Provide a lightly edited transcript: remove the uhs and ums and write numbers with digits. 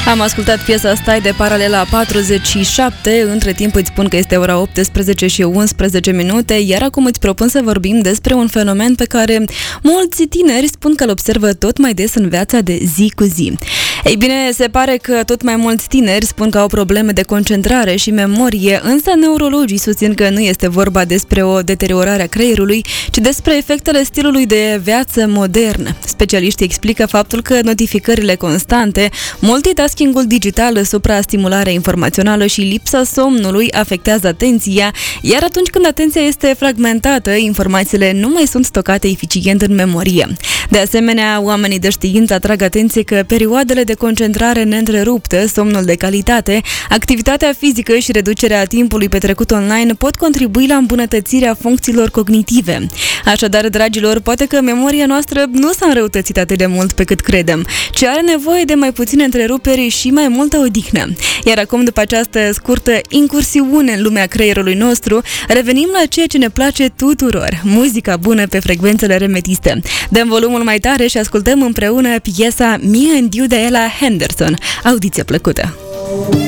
Am ascultat piesa Stai de Paralela 47, între timp îți spun că este ora 18 și 11 minute, iar acum îți propun să vorbim despre un fenomen pe care mulți tineri spun că îl observă tot mai des în viața de zi cu zi. Ei bine, se pare că tot mai mulți tineri spun că au probleme de concentrare și memorie, însă neurologii susțin că nu este vorba despre o deteriorare a creierului, ci despre efectele stilului de viață modern. Specialiștii explică faptul că notificările constante, multitasking-ul digital, suprastimularea informațională și lipsa somnului afectează atenția, iar atunci când atenția este fragmentată, informațiile nu mai sunt stocate eficient în memorie. De asemenea, oamenii de știință atrag atenție că perioadele de concentrare neîntreruptă, somnul de calitate, activitatea fizică și reducerea timpului petrecut online pot contribui la îmbunătățirea funcțiilor cognitive. Așadar, dragilor, poate că memoria noastră nu s-a înrăutățit atât de mult pe cât credem, ci are nevoie de mai puține întreruperi și mai multă odihnă. Iar acum, după această scurtă incursiune în lumea creierului nostru, revenim la ceea ce ne place tuturor, muzica bună pe frecvențele remetiste. Dăm volumul mai tare și ascultăm împreună piesa Me and You de Ella Henderson. Audiție plăcută!